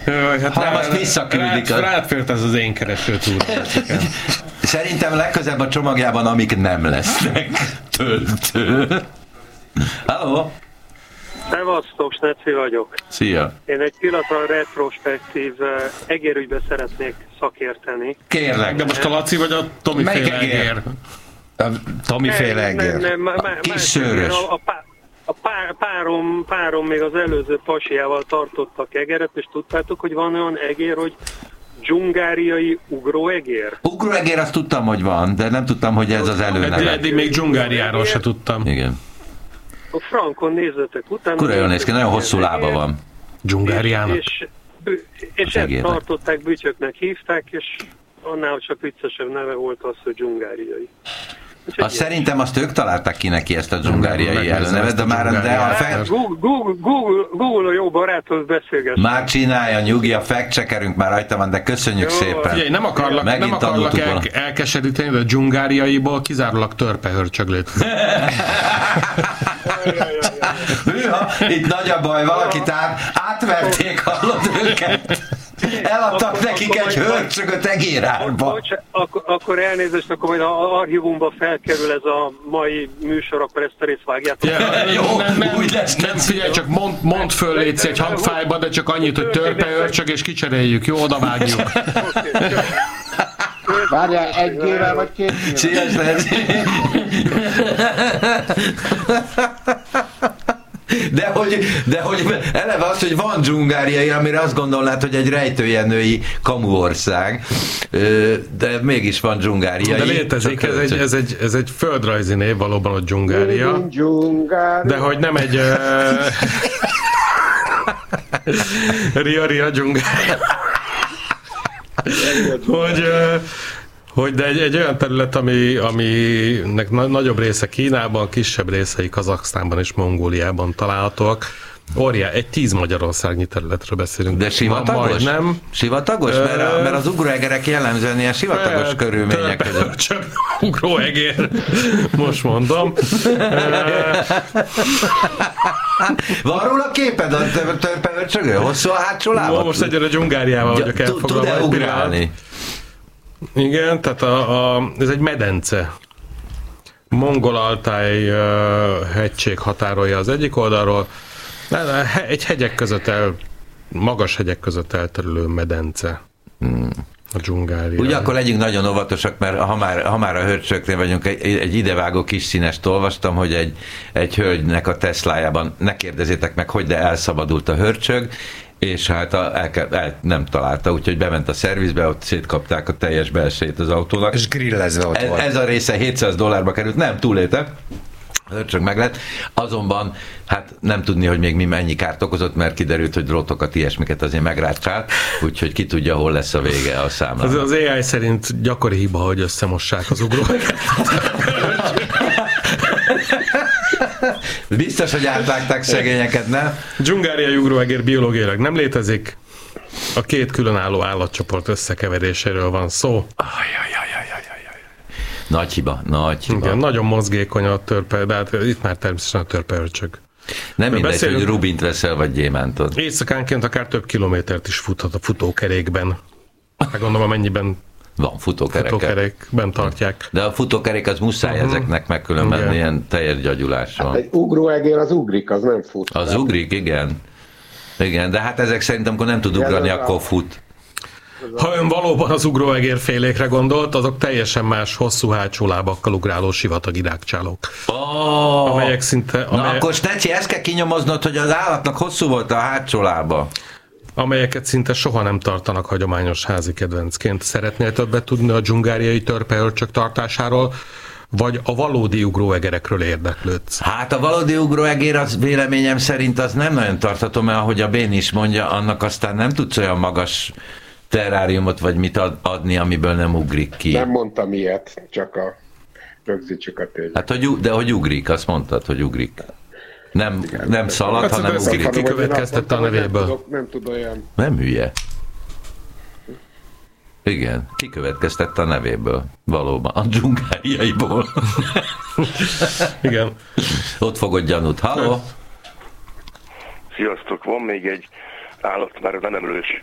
Hát hanem azt visszaküldik. Rátfért ez az én kereső túl. Szerintem legközelebb a csomagjában, amik nem lesznek. Töltő. Halló? Szevasztok, Sneci vagyok. Szia. Én egy pillanatra retrospektív egérügybe szeretnék szakérteni. Kérlek. De most a Laci vagy a Tomi féle egér? A Tomi féle egér. Kis szőrös. A párom még az előző pasiával tartottak egeret, és tudtátok, hogy van olyan egér, hogy dzsungáriai ugróegér? Ugróegér, azt tudtam, hogy van, de nem tudtam, hogy ez az előneve. Eddig még dzsungáriáról se tudtam. Igen. A frankon nézzetek utána. Kurva jól néz ki, nagyon hosszú lába van. Dzsungáriának? És ezt tartották, bütyöknek hívták, és annál csak viccesebb neve volt az, hogy dzsungáriai. Azt szerintem azt ők találták ki neki, ezt a dzsungáriai előnevet, de már Google a jó baráthoz beszélget. Már csinálja, nyugi, a fact-checkerünk már rajta van, de köszönjük szépen. Figyelj, nem akarlak elkeseríteni, de dzsungáriaiból kizárólag törpehörcsög lett. Itt nagy a baj, valakit átverték, hallod őket. Eladtak nekik egy hörcsögöt egérárba. Akkor elnézést, akkor majd a archívumba felkerül ez a mai műsor, akkor ezt a részt vágjátok. Nem, figyelj, csak mondd föl, légy egy hangfájba, de csak annyit, hogy törpehörcsög, és kicseréljük, jó, oda vágjuk. Várjál, egy gével vagy két gével? Sziasztok, Leci! De hogy eleve az, hogy van dzsungáriai, amire azt gondolnád, hogy egy rejtőjenői kamuország, de mégis van dzsungáriai. De létezik, ez egy földrajzi név valóban, a Dzsungária. De hogy nem egy... Ria Dzsungária. Hogy de egy olyan terület, aminek nagyobb része Kínában, kisebb részei Kazaksztánban és Mongóliában találhatóak. Egy 10 magyarországnyi területről beszélünk. De sivatagos? Nem. Sivatagos? Mert az ugróegerek jellemzően ilyen sivatagos körülmények között. Csak ugróeger, most mondom. Van róla képed a törpehörcsögről? Hosszú a hátsó lábad? Most egyre Dzsungáriával vagyok elfoglalva. Tud-e ugrálni? Igen, tehát ez egy medence. Mongol-Altáj hegység határolja az egyik oldalról, egy hegyek között magas hegyek között elterülő medence. A Dzsungária. Ugye akkor legyünk nagyon óvatosak, mert ha már a hörcsöknél vagyunk, egy idevágó kis színest olvastam, hogy egy hölgynek a Teslájában, ne kérdezzétek meg, hogy de elszabadult a hörcsög, és hát nem találta, úgyhogy bement a szervizbe, ott szétkapták a teljes belsejét az autónak. És grillezve ott volt. Ez a része $700 került, nem túlélte, csak meg lett. Azonban hát nem tudni, hogy még mennyi kárt okozott, mert kiderült, hogy drótokat, ilyesmiket azért megrácsált, úgyhogy ki tudja, hol lesz a vége a számlának. Az AI szerint gyakori hiba, hogy összemossák az ugróeget. Biztos, hogy átvágták szegényeket, nem? Dzsungáriai ugróegér biológiailag nem létezik. A két különálló állatcsoport összekeveréséről van szó. Nagy hiba. Igen, nagyon mozgékony a törpe, de hát itt már természetesen a törpehörcsög. Nem mindegy, hogy rubint veszel, vagy gyémántot. Éjszakánként akár több kilométert is futhat a futókerékben. Hát gondolom, amennyiben van futókerékben tartják. De a futókerék az muszáj ezeknek, meg különben ilyen teljes gyagyulás van. Hát egy ugróegér az ugrik, az nem fut. Az ugrik, igen. Igen, de hát ezek szerintem, amikor nem tud ugrani, akkor fut. Ha ön valóban az ugróegérfélékre gondolt, azok teljesen más, hosszú hátsó lábakkal ugráló sivatagi rágcsálók. Amelyek szinte... akkor Sneci, ezt kell kinyomoznod, hogy az állatnak hosszú volt a hátsó lába. Amelyeket szinte soha nem tartanak hagyományos házi kedvencként. Szeretnél többet tudni a dzsungáriai törpehörcsök tartásáról, vagy a valódi ugróegerekről érdeklődsz? Hát a valódi ugróegér az véleményem szerint az nem nagyon tartható, mert ahogy a Bén is mondja, annak aztán nem tudsz olyan magas terráriumot vagy mit adni, amiből nem ugrik ki. Nem mondtam ilyet, csak rögzítsük a tényleg. Hát, de hogy ugrik, azt mondtad, hogy ugrik. Nem szalad, hát hanem ugrik. Kikövetkeztette a nevéből. Nem tud olyan... Nem hülye. Igen, kikövetkeztette a nevéből. Valóban. A dzsungáriaiból. Igen. Ott fogod gyanút. Halló? Sziasztok, van még egy állat, már nem emlős